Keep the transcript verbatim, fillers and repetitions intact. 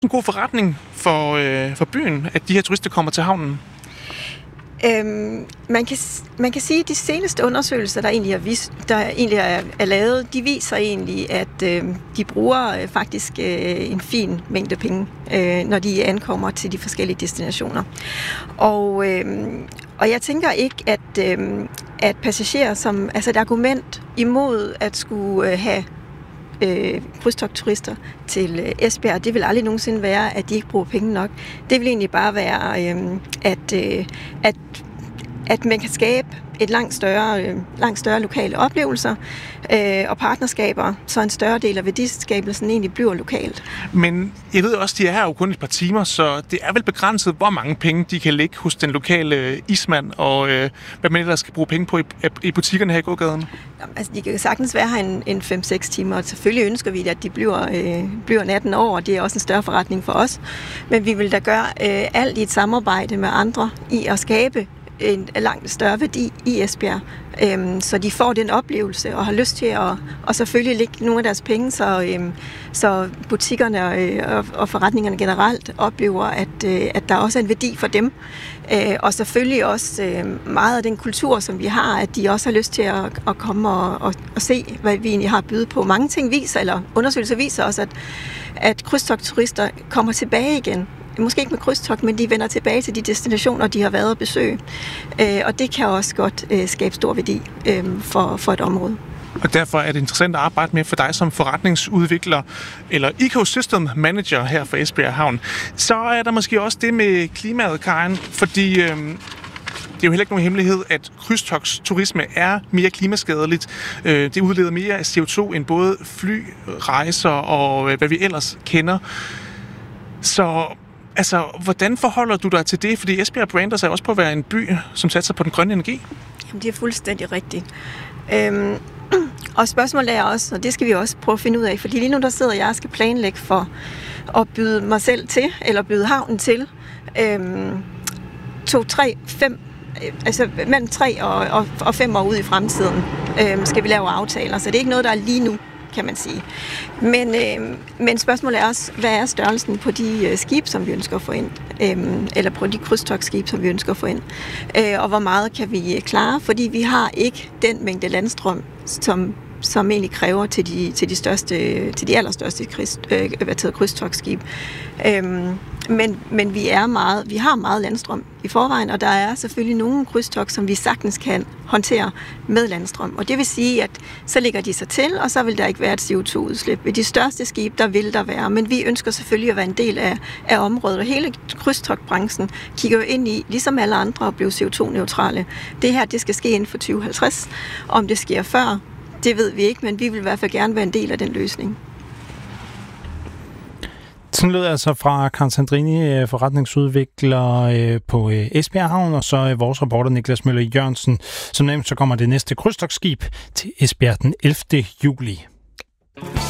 En god forretning for, øh, for byen, at de her turister kommer til havnen? Øhm, man, kan, man kan sige, at de seneste undersøgelser, der egentlig er, vist, der egentlig er, er lavet, de viser egentlig, at øh, de bruger øh, faktisk øh, en fin mængde penge, øh, når de ankommer til de forskellige destinationer. Og, øh, og jeg tænker ikke, at, øh, at passagerer, som altså et argument imod at skulle øh, have Øh, krydstogtturister til øh, Esbjerg, det vil aldrig nogensinde være, at de ikke bruger penge nok. Det vil egentlig bare være, øh, at, øh, at, at man kan skabe et langt større, øh, langt større lokale oplevelser øh, og partnerskaber, så en større del af værdiskabelsen egentlig bliver lokalt. Men jeg ved også, de er her jo kun et par timer, så det er vel begrænset, hvor mange penge de kan lægge hos den lokale ismand, og øh, hvad man ellers skal bruge penge på i, i butikkerne her i gågaden. Altså, de kan sagtens være her en, en fem seks timer, og selvfølgelig ønsker vi, at de bliver, øh, bliver natten over, og det er også en større forretning for os. Men vi vil da gøre øh, alt i et samarbejde med andre i at skabe en langt større værdi i Esbjerg, øhm, så de får den oplevelse og har lyst til at og selvfølgelig lægge nogle af deres penge, så, øhm, så butikkerne øh, og, og forretningerne generelt oplever, at, øh, at der også er en værdi for dem. Øh, og selvfølgelig også øh, meget af den kultur, som vi har, at de også har lyst til at, at komme og, og, og se, hvad vi egentlig har at byde på. Mange ting viser, eller undersøgelser viser også, at, at krydstogtturister kommer tilbage igen. Måske ikke med krydstogt, men de vender tilbage til de destinationer, de har været at besøge. Øh, og det kan også godt øh, skabe stor værdi øh, for, for et område. Og derfor er det interessant at arbejde med for dig som forretningsudvikler eller ecosystem manager her for Esbjerg Havn. Så er der måske også det med klimaet, Karin, fordi øh, det er jo heller ikke nogen hemmelighed, at krydstogtsturisme er mere klimaskadeligt. Øh, det udleder mere af C O to end både fly, rejser og øh, hvad vi ellers kender. Så altså, hvordan forholder du dig til det? Fordi Esbjerg brander sig også på at være en by, som satser på den grønne energi. Jamen, det er fuldstændig rigtigt. Øhm, og spørgsmålet er også, og det skal vi også prøve at finde ud af, fordi lige nu der sidder jeg og skal planlægge for at byde mig selv til, eller byde havnen til, øhm, to, tre, fem, altså mellem tre og, og, og fem år ud i fremtiden, øhm, skal vi lave aftaler. Så det er ikke noget, der er lige nu, kan man sige. Men, øh, men spørgsmålet er også, hvad er størrelsen på de øh, skibe, som vi ønsker at få ind? Øh, eller på de krydstogtskibe, som vi ønsker at få ind? Øh, og hvor meget kan vi klare? Fordi vi har ikke den mængde landstrøm, som, som egentlig kræver til de, til de, største, til de allerstørste krist, øh, krydstogtskibe. Øh, men, men vi, er meget, vi har meget landstrøm i forvejen, og der er selvfølgelig nogle krydstogt, som vi sagtens kan håndtere med landstrøm. Og det vil sige, at så ligger de sig til, og så vil der ikke være et C O to udslip. Ved de største skibe, der vil der være, men vi ønsker selvfølgelig at være en del af, af området, og hele krydstogtbranchen kigger jo ind i, ligesom alle andre, at blive C O to neutrale. Det her, det skal ske inden for tyve halvtreds. Om det sker før, det ved vi ikke, men vi vil i hvert fald gerne være en del af den løsning. Sådan lød altså fra Karin Sandrini, forretningsudvikler på Esbjerg Havn, og så vores reporter Niklas Møller Jørgensen. Som nævnt, så kommer det næste krydstogtskib til Esbjerg den ellevte juli.